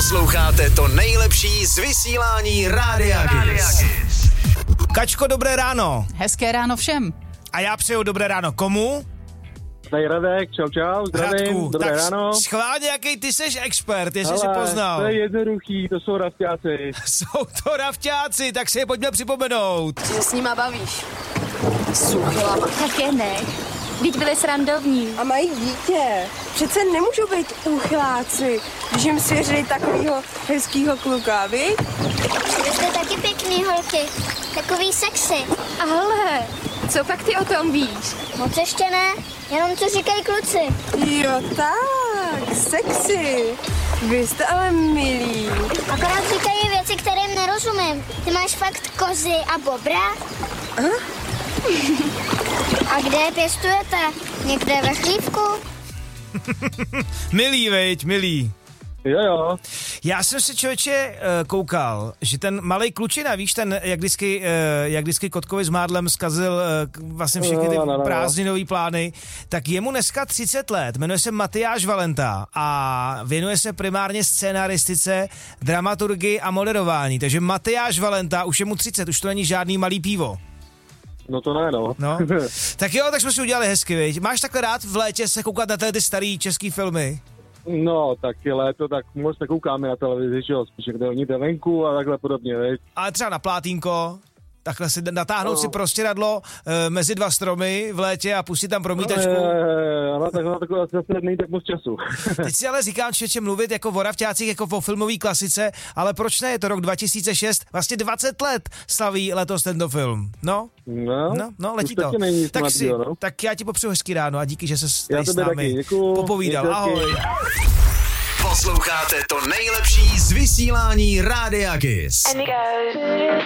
Posloucháte to nejlepší z vysílání Rádia Kiss. Kačko, dobré ráno. Hezké ráno všem. A já přeju dobré ráno komu? Tady Radek, čau, zdravím, Radku, dobré tak ráno. Schválně, jaký ty seš expert, jestli jsi Hele, poznal. to je jednoduchý, to jsou rafťáci. Jsou to rafťáci, tak si je pojďme připomenout. Že s nima bavíš. Suchlama. Také ne. Vždyť byli srandovní. A mají dítě. Přece nemůžou být úchláci, když jim svěřili takovýho hezkýho kluka, viď? Vy jste taky pěkný holky, takový sexy. Ale, co pak ty o tom víš? Moc ještě ne, jenom co říkají kluci. Jo tak, sexy. Vy jste ale milí. Akorát říkají věci, kterým nerozumím. Ty máš fakt kozy a bobra? A kde je pěstujete? Někde ve chlívku? Milý, veď, milý. Jo. Já jsem se, člověče, koukal, že ten malej klučina, víš, ten, jak vždycky Kotkovi s Mádlem zkazil vlastně všechny ty prázdninový plány, tak je mu dneska 30 let, jmenuje se Matyáš Valenta a věnuje se primárně scénaristice, dramaturgii a moderování, takže Matyáš Valenta, už je mu 30, už to není žádný malý pivo. No to ne, no. Tak jo, tak jsme si udělali hezky, viď? Máš takhle rád v létě se koukat na ty starý český filmy? No, tak je léto, tak moc nekoukáme na televizi, že jo, spíš kde oni jde venku a takhle podobně, viď? Ale třeba na plátínko, takhle si natáhnout si prostěradlo mezi dva stromy v létě a pustit tam promítačku. Ano, tak na takové zase není tak moc času. Teď si ale říkám, člověče, mluvit jako o rafťácích, jako o filmové klasice, ale proč ne, je to rok 2006, vlastně 20 let slaví letos tento film. No, letí to. Tak já ti popřeju hezký ráno a díky, že se tady s námi popovídal. Ahoj. Posloucháte to nejlepší z vysílání Rádia Kiss.